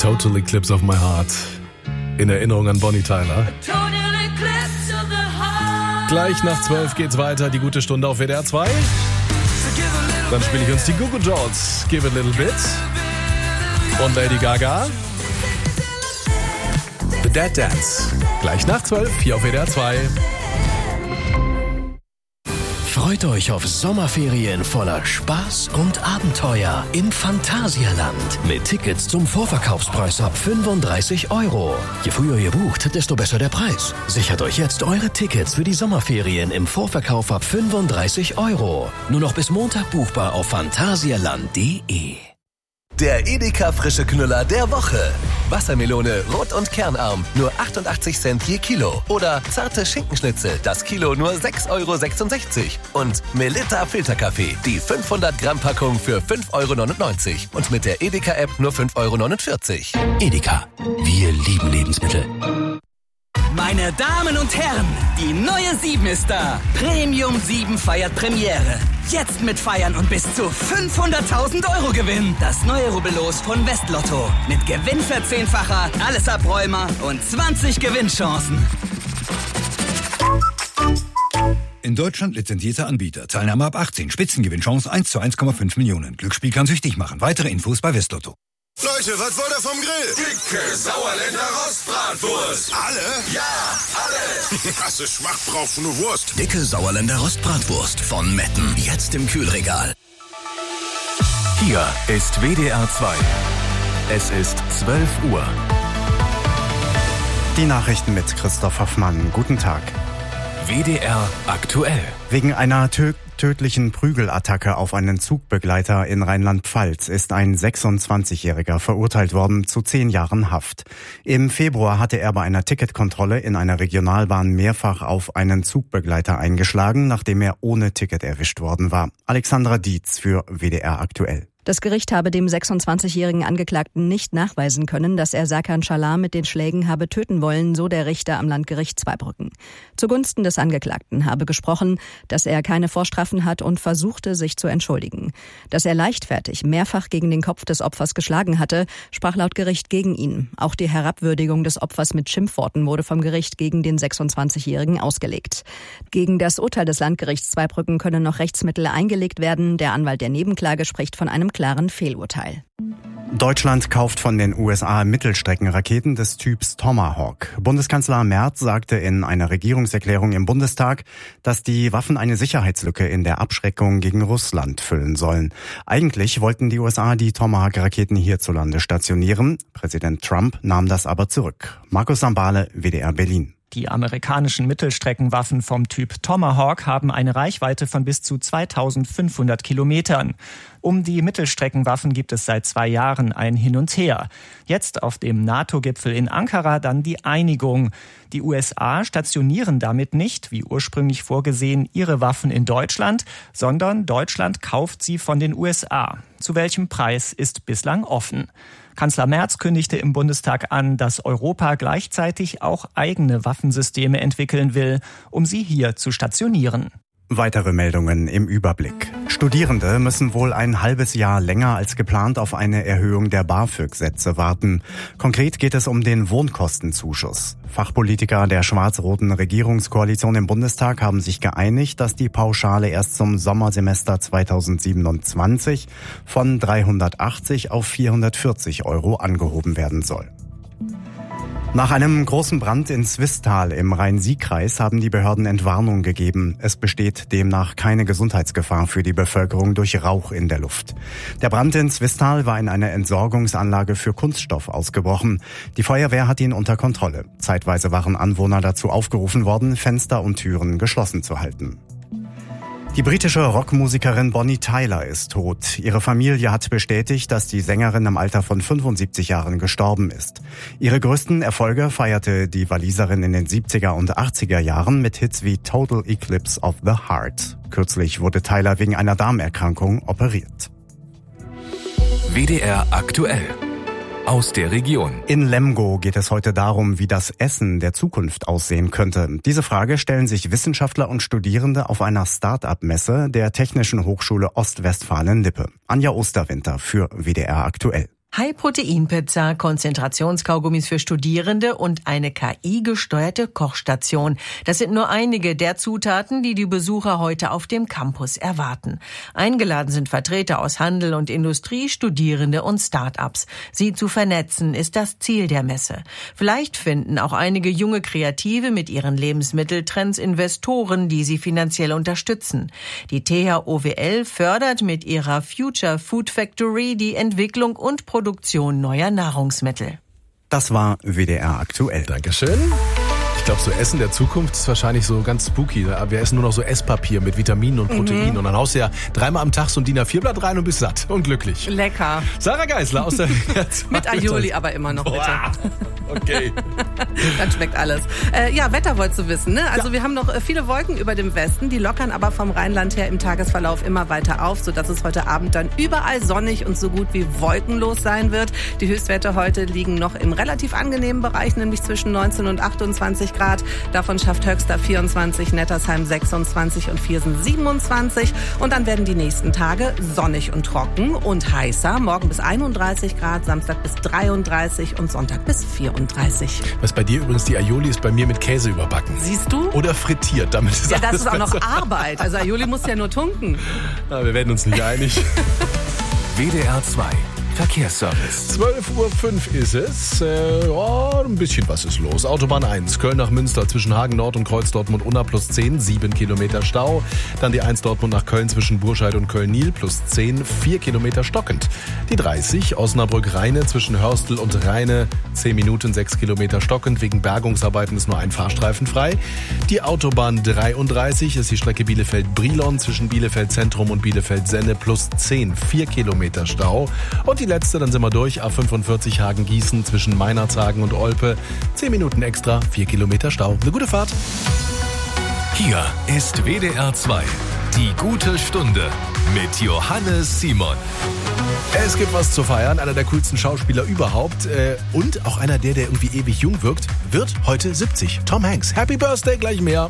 Total Eclipse of My Heart. In Erinnerung an Bonnie Tyler. Gleich nach 12 geht's weiter, die gute Stunde auf WDR 2. Dann spiele ich uns die Goo Goo Dolls, Give It a Little Bit. Und Lady Gaga, The Dead Dance. Gleich nach 12, hier auf WDR 2. Freut euch auf Sommerferien voller Spaß und Abenteuer im Phantasialand. Mit Tickets zum Vorverkaufspreis ab 35 €. Je früher ihr bucht, desto besser der Preis. Sichert euch jetzt eure Tickets für die Sommerferien im Vorverkauf ab 35 €. Nur noch bis Montag buchbar auf phantasialand.de. Der Edeka frische Knüller der Woche. Wassermelone, rot und kernarm, nur 88 Cent je Kilo. Oder zarte Schinkenschnitzel, das Kilo nur 6,66 €. Und Melitta Filterkaffee, die 500 Gramm Packung für 5,99 €. Und mit der Edeka-App nur 5,49 €. Edeka, wir lieben Lebensmittel. Meine Damen und Herren, die neue 7 ist da. Premium 7 feiert Premiere. Jetzt mit Feiern und bis zu 500.000 € Gewinn. Das neue Rubbellos von Westlotto. Mit Gewinnverzehnfacher, alles Abräumer und 20 Gewinnchancen. In Deutschland lizenzierter Anbieter. Teilnahme ab 18. Spitzengewinnchance 1 zu 1,5 Millionen. Glücksspiel kann süchtig machen. Weitere Infos bei Westlotto. Leute, was wollt ihr vom Grill? Dicke Sauerländer Rostbratwurst. Alle? Ja, alle. Krasse Schmack brauchst du nur Wurst. Dicke Sauerländer Rostbratwurst von Metten. Jetzt im Kühlregal. Hier ist WDR 2. Es ist 12 Uhr. Die Nachrichten mit Christoph Hoffmann. Guten Tag. WDR aktuell. Wegen einer tödlichen Prügelattacke auf einen Zugbegleiter in Rheinland-Pfalz ist ein 26-Jähriger verurteilt worden zu 10 Jahren Haft. Im Februar hatte er bei einer Ticketkontrolle in einer Regionalbahn mehrfach auf einen Zugbegleiter eingeschlagen, nachdem er ohne Ticket erwischt worden war. Alexandra Dietz für WDR aktuell. Das Gericht habe dem 26-jährigen Angeklagten nicht nachweisen können, dass er Serkan Çalar mit den Schlägen habe töten wollen, so der Richter am Landgericht Zweibrücken. Zugunsten des Angeklagten habe gesprochen, dass er keine Vorstrafen hat und versuchte, sich zu entschuldigen. Dass er leichtfertig mehrfach gegen den Kopf des Opfers geschlagen hatte, sprach laut Gericht gegen ihn. Auch die Herabwürdigung des Opfers mit Schimpfworten wurde vom Gericht gegen den 26-jährigen ausgelegt. Gegen das Urteil des Landgerichts Zweibrücken können noch Rechtsmittel eingelegt werden. Der Anwalt der Nebenklage spricht von einem klaren Fehlurteil. Deutschland kauft von den USA Mittelstreckenraketen des Typs Tomahawk. Bundeskanzler Merz sagte in einer Regierungserklärung im Bundestag, dass die Waffen eine Sicherheitslücke in der Abschreckung gegen Russland füllen sollen. Eigentlich wollten die USA die Tomahawk-Raketen hierzulande stationieren. Präsident Trump nahm das aber zurück. Markus Sambale, WDR Berlin. Die amerikanischen Mittelstreckenwaffen vom Typ Tomahawk haben eine Reichweite von bis zu 2500 Kilometern. Um die Mittelstreckenwaffen gibt es seit 2 Jahren ein Hin und Her. Jetzt auf dem NATO-Gipfel in Ankara dann die Einigung. Die USA stationieren damit nicht, wie ursprünglich vorgesehen, ihre Waffen in Deutschland, sondern Deutschland kauft sie von den USA. Zu welchem Preis ist bislang offen. Kanzler Merz kündigte im Bundestag an, dass Europa gleichzeitig auch eigene Waffensysteme entwickeln will, um sie hier zu stationieren. Weitere Meldungen im Überblick. Studierende müssen wohl ein halbes Jahr länger als geplant auf eine Erhöhung der BAföG-Sätze warten. Konkret geht es um den Wohnkostenzuschuss. Fachpolitiker der schwarz-roten Regierungskoalition im Bundestag haben sich geeinigt, dass die Pauschale erst zum Sommersemester 2027 von 380 auf 440 € angehoben werden soll. Nach einem großen Brand in Swisttal im Rhein-Sieg-Kreis haben die Behörden Entwarnung gegeben. Es besteht demnach keine Gesundheitsgefahr für die Bevölkerung durch Rauch in der Luft. Der Brand in Swisttal war in einer Entsorgungsanlage für Kunststoff ausgebrochen. Die Feuerwehr hat ihn unter Kontrolle. Zeitweise waren Anwohner dazu aufgerufen worden, Fenster und Türen geschlossen zu halten. Die britische Rockmusikerin Bonnie Tyler ist tot. Ihre Familie hat bestätigt, dass die Sängerin im Alter von 75 Jahren gestorben ist. Ihre größten Erfolge feierte die Waliserin in den 70er und 80er Jahren mit Hits wie Total Eclipse of the Heart. Kürzlich wurde Tyler wegen einer Darmerkrankung operiert. WDR aktuell. Aus der Region. In Lemgo geht es heute darum, wie das Essen der Zukunft aussehen könnte. Diese Frage stellen sich Wissenschaftler und Studierende auf einer Start-up-Messe der Technischen Hochschule Ostwestfalen-Lippe. Anja Osterwinter für WDR aktuell. High-Protein-Pizza, Konzentrationskaugummis für Studierende und eine KI-gesteuerte Kochstation. Das sind nur einige der Zutaten, die die Besucher heute auf dem Campus erwarten. Eingeladen sind Vertreter aus Handel und Industrie, Studierende und Start-ups. Sie zu vernetzen ist das Ziel der Messe. Vielleicht finden auch einige junge Kreative mit ihren Lebensmitteltrends Investoren, die sie finanziell unterstützen. Die THOWL fördert mit ihrer Future Food Factory die Entwicklung und Produktion neuer Nahrungsmittel. Das war WDR aktuell. Dankeschön. Ich glaube, so Essen der Zukunft ist wahrscheinlich so ganz spooky. Wir essen nur noch so Esspapier mit Vitaminen und Proteinen. Und dann haust du ja 3-mal am Tag so ein DIN A4-Blatt rein und bist satt und glücklich. Lecker. Sarah Geisler aus der Mit Aioli aber immer noch, bitte. Okay. Dann schmeckt alles. Ja, Wetter wolltest du wissen, ne? Also wir haben noch viele Wolken über dem Westen. Die lockern aber vom Rheinland her im Tagesverlauf immer weiter auf, sodass es heute Abend dann überall sonnig und so gut wie wolkenlos sein wird. Die Höchstwerte heute liegen noch im relativ angenehmen Bereich, nämlich zwischen 19 und 28 Grad. Davon schafft Höxter 24, Nettersheim 26 und Viersen 27. Und dann werden die nächsten Tage sonnig und trocken und heißer. Morgen bis 31 Grad, Samstag bis 33 und Sonntag bis 34. Was bei dir übrigens die Aioli ist, bei mir mit Käse überbacken. Siehst du? Oder frittiert, damit ist ja, das alles ist auch noch besser. Arbeit. Also Aioli muss ja nur tunken. Na, wir werden uns nicht einig. WDR 2 Verkehrsservice. 12:05 Uhr ist es. Ein bisschen was ist los. Autobahn 1, Köln nach Münster zwischen Hagen Nord und Kreuz Dortmund Unna plus 10, 7 Kilometer Stau. Dann die 1 Dortmund nach Köln zwischen Burscheid und Köln-Nil plus 10, 4 Kilometer stockend. Die 30, Osnabrück-Rheine zwischen Hörstel und Rheine, 10 Minuten, 6 Kilometer stockend. Wegen Bergungsarbeiten ist nur ein Fahrstreifen frei. Die Autobahn 33 ist die Strecke Bielefeld-Brilon zwischen Bielefeld-Zentrum und Bielefeld-Senne plus 10, 4 Kilometer Stau. Und die letzte, dann sind wir durch, A45 Hagen-Gießen zwischen Meinerzhagen und Olpe. 10 Minuten extra, 4 Kilometer Stau. Eine gute Fahrt. Hier ist WDR 2. Die gute Stunde mit Johannes Simon. Es gibt was zu feiern. Einer der coolsten Schauspieler überhaupt. Und auch einer, der irgendwie ewig jung wirkt, wird heute 70. Tom Hanks. Happy Birthday, gleich mehr.